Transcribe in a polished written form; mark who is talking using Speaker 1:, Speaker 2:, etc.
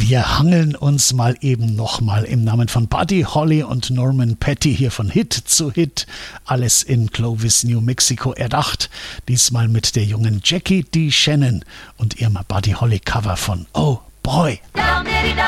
Speaker 1: Wir hangeln uns mal eben nochmal im Namen von Buddy Holly und Norman Petty hier von Hit zu Hit. Alles in Clovis, New Mexico erdacht. Diesmal mit der jungen Jackie D. Shannon und ihrem Buddy Holly Cover von Oh Boy.